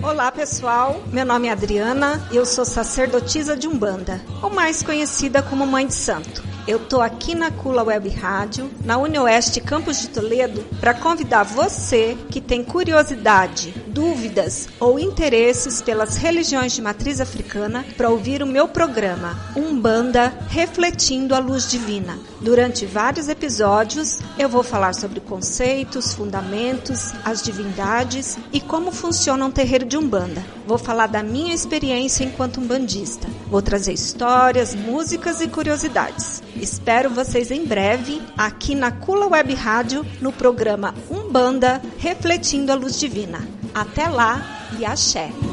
Olá pessoal, meu nome é Adriana, eu sou sacerdotisa de Umbanda, ou mais conhecida como Mãe de Santo. Eu tô aqui na Cula Web Rádio, na UniOeste Campos de Toledo, para convidar você que tem curiosidade, dúvidas ou interesses pelas religiões de matriz africana para ouvir o meu programa Umbanda Refletindo a Luz Divina. Durante vários episódios, eu vou falar sobre conceitos, fundamentos, as divindades e como funciona um terreiro de Umbanda. Vou falar da minha experiência enquanto umbandista. Vou trazer histórias, músicas e curiosidades. Espero vocês em breve aqui na Cula Web Rádio no programa Umbanda Refletindo a Luz Divina. Até lá e axé!